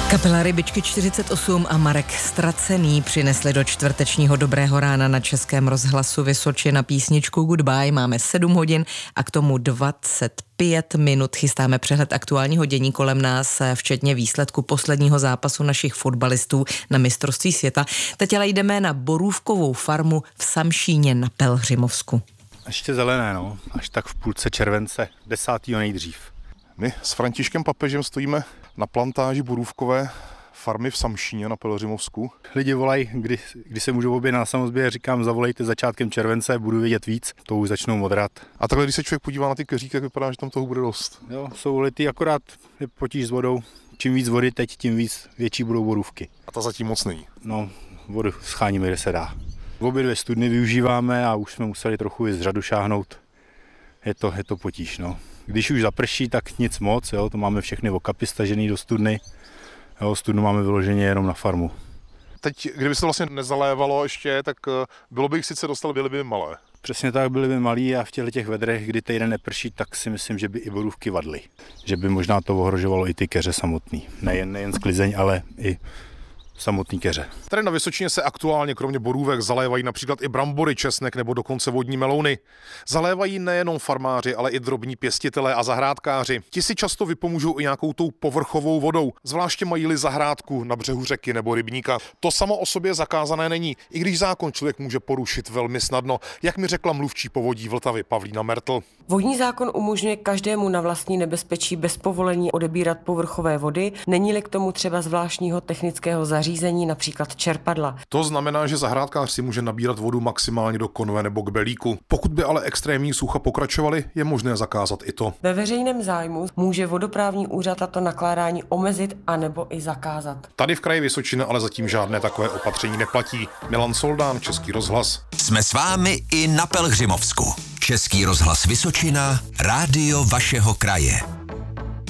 Kapela Rybičky 48 a Marek Ztracený přinesli do čtvrtečního Dobrého rána na Českém rozhlasu Vysočina písničku Goodbye. Máme 7 hodin a k tomu 25 minut chystáme přehled aktuálního dění kolem nás, včetně výsledku posledního zápasu našich fotbalistů na mistrovství světa. Teď ale jdeme na borůvkovou farmu v Samšíně na Pelhřimovsku. Ještě zelené, no. Až tak v půlce července, 10. nejdřív. My s Františkem Papežem stojíme na plantáži borůvkové farmy v Samšíně na Pelhřimovsku. Lidi volají, kdy se můžou objednat na samozběr, říkám, zavolejte začátkem července, budu vědět víc, to už začnou modrat. A takhle, když se člověk podívá na ty keříky, tak vypadá, že tam toho bude dost. Jo, jsou litý, akorát je potíž s vodou. Čím víc vody teď, tím větší budou borůvky. A ta zatím moc není. No, vodu scháníme, kde se dá. Obě 2 studny využíváme a už jsme museli trochu i z řadu šáhnout. Je to potíž, no. Když už zaprší, tak nic moc, jo, to máme všechny okapy stažený do studny. Jo, studnu máme vyloženě jenom na farmu. Teď, kdyby se vlastně nezalévalo ještě, tak bylo by jich sice dostali, byly by malé. Přesně tak, byly by malí a v těch vedrech, kdy týden neprší, tak si myslím, že by i borůvky vadly. Že by možná to ohrožovalo i ty keře samotný. Nejen sklizeň, ale i samotný keře. Tady na Vysočině se aktuálně kromě borůvek zalévají například i brambory, česnek nebo dokonce vodní melouny. Zalévají nejenom farmáři, ale i drobní pěstitelé a zahrádkáři. Ti si často vypomůžou i nějakou tou povrchovou vodou, zvláště mají-li zahrádku na břehu řeky nebo rybníka. To samo o sobě zakázané není, i když zákon člověk může porušit velmi snadno, jak mi řekla mluvčí Povodí Vltavy Pavlína Mertl. Vodní zákon umožňuje každému na vlastní nebezpečí bez povolení odebírat povrchové vody, není-li k tomu třeba zvláštního technického zařízení, například čerpadla. To znamená, že zahrádkář si může nabírat vodu maximálně do konve nebo k belíku. Pokud by ale extrémní sucha pokračovaly, je možné zakázat i to. Ve veřejném zájmu může vodoprávní úřad tato nakládání omezit anebo i zakázat. Tady v kraji Vysočina ale zatím žádné takové opatření neplatí. Milan Soldán, Český rozhlas. Jsme s vámi i na Pelhřimovsku. Český rozhlas Vysočina, rádio vašeho kraje.